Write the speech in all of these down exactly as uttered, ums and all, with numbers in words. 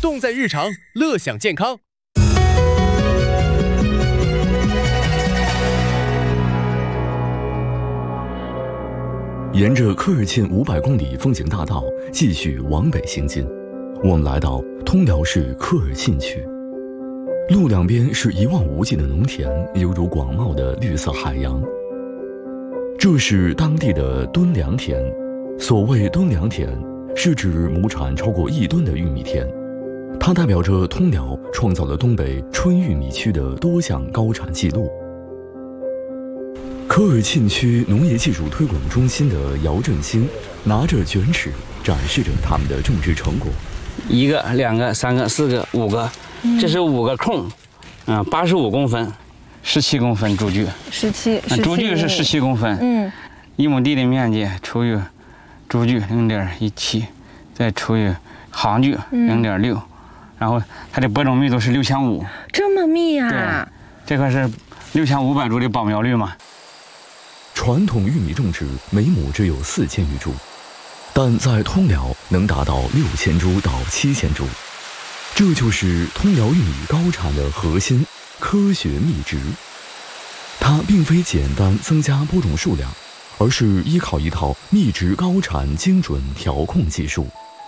动在日常，乐享健康。 沿着科尔沁五百公里风景大道继续往北行进，我们来到通辽市科尔沁区。路两边是一望无际的农田，犹如广袤的绿色海洋。这是当地的吨粮田。所谓吨粮田，是指亩产超过一吨的玉米田，它代表着通辽创造了东北春玉米区的多项高产记录。科尔沁区农业技术推广中心的姚振兴拿着卷尺展示着他们的种植成果。 一个、两个、三个、四个、五个，嗯、这是五个空，嗯、呃，八十五公分，十七公分株距， 十七， 株距是十七公分， 嗯， 一亩地的面积除以株距零点一七，再除以行距零点六，然后它的播种密度是六千五， 这么密呀、 啊？对，这块是六千五百株的保苗率嘛。 传统玉米种植每亩只有四千余株，但在通辽能达到六千株到七千株，这就是通辽玉米高产的核心科学秘籍。它并非简单增加播种数量，而是依靠一套秘籍高产精准调控技术。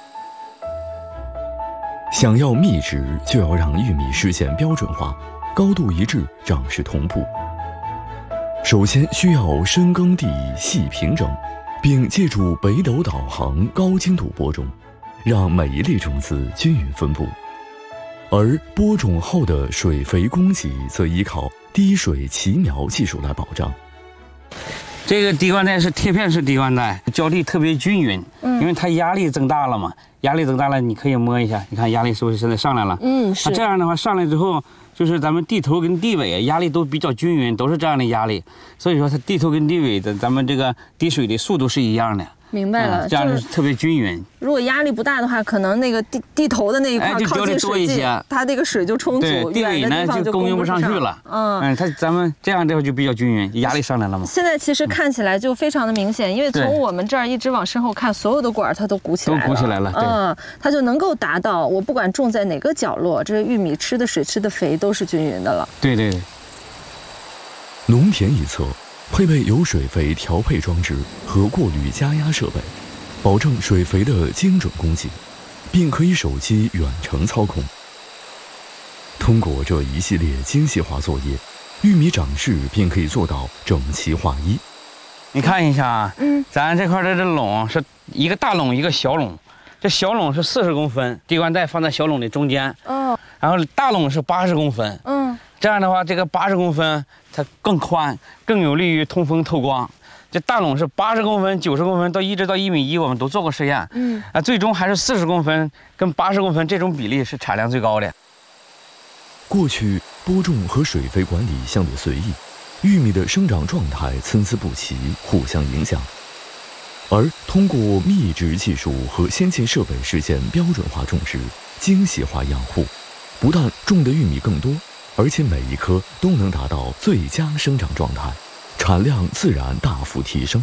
想要秘籍，就要让玉米实现标准化、高度一致、长势同步。首先需要深耕地、细平整，并借助北斗导航高精度播种，让每一粒种子均匀分布。而播种后的水肥供给则依靠滴水齐苗技术来保障。 这个滴灌带是贴片式滴灌带，浇地特别均匀，嗯，因为它压力增大了嘛，压力增大了，你可以摸一下，你看压力是不是现在上来了？ 嗯，是。 它这样的话上来之后，就是咱们地头跟地尾压力都比较均匀，都是这样的压力，所以说它地头跟地尾的咱们这个滴水的速度是一样的。 明白了， 嗯、这样是特别均匀。 如果压力不大的话，可能那个地地头的那一块靠近水际，它这个水就充足， 地尾呢就供应不上去了。嗯嗯，它咱们这样的话就比较均匀，压力上来了嘛。 现在其实看起来就非常的明显，因为从我们这儿一直往身后看，所有的管它都鼓起来了， 都鼓起来了。 嗯，它就能够达到我不管种在哪个角落，这玉米吃的水、吃的肥都是均匀的了。 对对对。 农田一侧配备有水肥调配装置和过滤加压设备，保证水肥的精准供给，并可以手机远程操控。通过这一系列精细化作业，玉米长势便可以做到整齐划一。 你看一下啊，嗯，咱这块的这垄是一个大垄一个小垄，这小垄是四十公分，滴灌带放在小垄的中间，嗯，然后大垄是八十公分，嗯，这样的话，这个八十公分它更宽，更有利于通风透光。这大垄是八十公分、九十公分到一直到一米一，我们都做过实验，嗯，啊，最终还是四十公分跟八十公分这种比例是产量最高的。 过去播种和水肥管理相对随意，玉米的生长状态参差不齐，互相影响。而通过密植技术和先进设备实现标准化种植、精细化养护，不但种的玉米更多，而且每一颗都能达到最佳生长状态，产量自然大幅提升。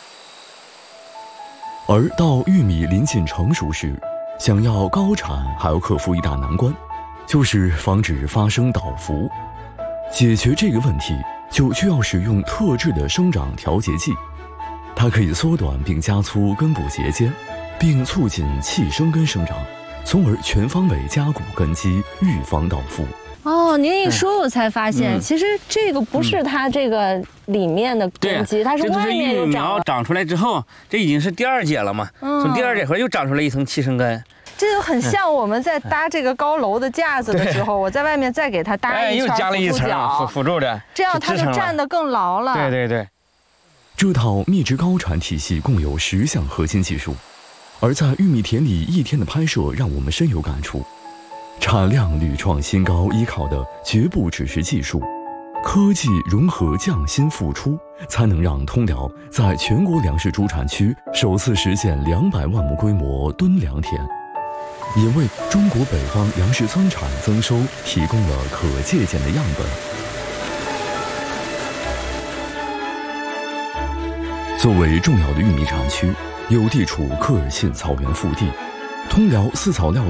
而到玉米临近成熟时，想要高产还要克服一大难关，就是防止发生倒伏。解决这个问题，就需要使用特制的生长调节剂，它可以缩短并加粗根部节间，并促进气生根生长，从而全方位加固根基，预防倒伏。 哦，您一说，我才发现，嗯、其实这个不是它这个里面的根基，嗯、它是外面有长。 这就是玉米苗长出来之后，这已经是第二节了嘛？嗯、从第二节后又长出来一层气生根。 这就很像我们在搭这个高楼的架子的时候，我在外面再给它搭一圈辅助脚， 辅助的， 这样它就站得更牢了。 对对对。 这套密植高产体系共有十项核心技术，而在玉米田里一天的拍摄让我们深有感触。产量屡创新高，依靠的绝不只是技术，科技融合匠心付出，才能让通辽在全国粮食主产区首次实现两百万亩规模吨粮田，也为中国北方粮食增产增收提供了可借鉴的样本。作为重要的玉米产区，又地处科尔沁草原腹地，通辽饲草料